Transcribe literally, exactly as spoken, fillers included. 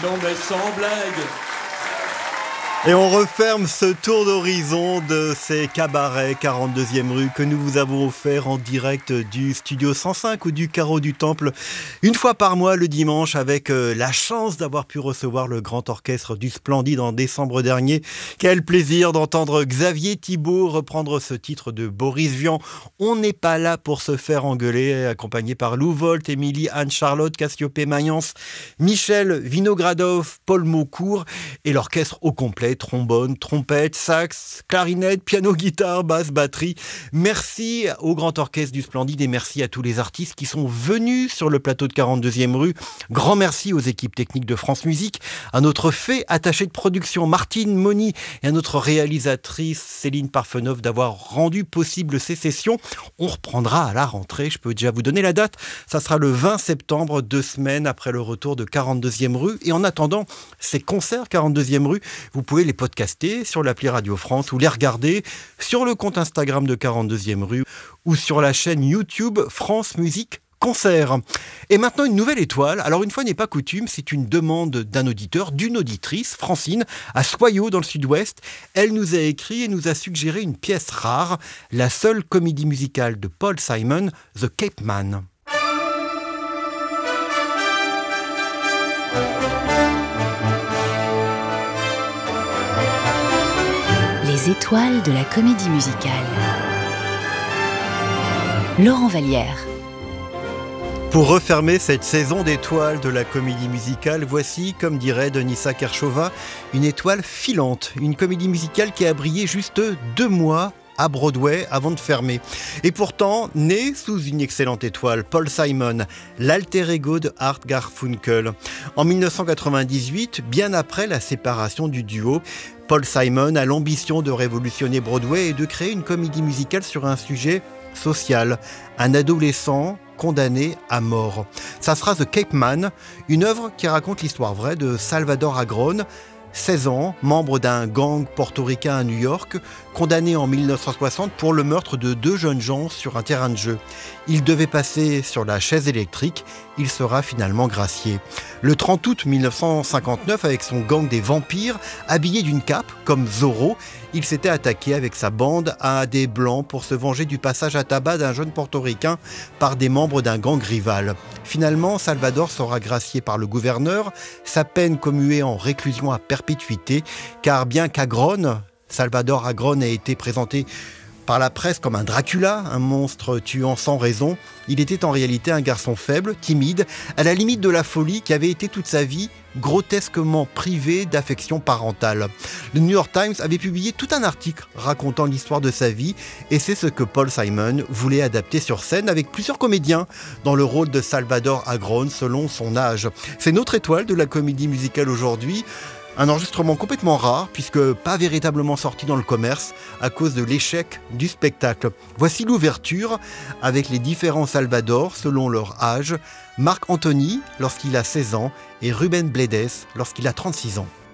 Non mais sans blague. Et on referme ce tour d'horizon de ces cabarets quarante-deuxième rue que nous vous avons offert en direct du studio cent cinq ou du Carreau du Temple une fois par mois le dimanche, avec la chance d'avoir pu recevoir le grand orchestre du Splendide en décembre dernier. Quel plaisir d'entendre Xavier Thibault reprendre ce titre de Boris Vian. On n'est pas là pour se faire engueuler, accompagné par Lou Volt, Émilie, Anne-Charlotte, Cassiopée Mayence, Michel Vinogradov, Paul Maucourt et l'orchestre au complet. Trombone, trompette, sax, clarinette, piano, guitare, basse, batterie. Merci au Grand Orchestre du Splendide et merci à tous les artistes qui sont venus sur le plateau de quarante-deuxième rue. Grand merci aux équipes techniques de France Musique, à notre fait attaché de production Martine Moni et à notre réalisatrice Céline Parfenov d'avoir rendu possible ces sessions. On reprendra à la rentrée, je peux déjà vous donner la date. Ça sera le vingt septembre, deux semaines après le retour de quarante-deuxième rue. Et en attendant ces concerts quarante-deuxième rue, vous pouvez les podcaster sur l'appli Radio France ou les regarder sur le compte Instagram de quarante-deuxième rue ou sur la chaîne YouTube France Musique Concert. Et maintenant une nouvelle étoile. Alors une fois n'est pas coutume, c'est une demande d'un auditeur, d'une auditrice, Francine, à Soyaux dans le sud-ouest. Elle nous a écrit et nous a suggéré une pièce rare, la seule comédie musicale de Paul Simon, The Cape Man. Les étoiles de la comédie musicale. Laurent Vallière. Pour refermer cette saison d'étoiles de la comédie musicale, voici, comme dirait Denisa Kershova, une étoile filante. Une comédie musicale qui a brillé juste deux mois à Broadway avant de fermer. Et pourtant, né sous une excellente étoile, Paul Simon, l'alter ego de Art Garfunkel. En dix-neuf cent quatre-vingt-dix-huit, bien après la séparation du duo, Paul Simon a l'ambition de révolutionner Broadway et de créer une comédie musicale sur un sujet social, un adolescent condamné à mort. Ça sera The Cape Man, une œuvre qui raconte l'histoire vraie de Salvador Agrón, seize ans, membre d'un gang portoricain à New York, condamné en dix-neuf cent soixante pour le meurtre de deux jeunes gens sur un terrain de jeu. Il devait passer sur la chaise électrique, il sera finalement gracié. Le trente août dix-neuf cent cinquante-neuf, avec son gang des vampires, habillé d'une cape, comme Zorro, il s'était attaqué avec sa bande à des blancs pour se venger du passage à tabac d'un jeune portoricain par des membres d'un gang rival. Finalement, Salvador sera gracié par le gouverneur, sa peine commuée en réclusion à perpétuité, car bien qu'Agrón, Salvador Agrón a été présenté par la presse comme un Dracula, un monstre tuant sans raison, il était en réalité un garçon faible, timide, à la limite de la folie, qui avait été toute sa vie grotesquement privé d'affection parentale. Le New York Times avait publié tout un article racontant l'histoire de sa vie, et c'est ce que Paul Simon voulait adapter sur scène avec plusieurs comédiens dans le rôle de Salvador Agrón selon son âge. C'est notre étoile de la comédie musicale aujourd'hui. Un enregistrement complètement rare, puisque pas véritablement sorti dans le commerce à cause de l'échec du spectacle. Voici l'ouverture avec les différents Salvador selon leur âge. Marc Anthony lorsqu'il a seize ans et Ruben Blades lorsqu'il a trente-six ans.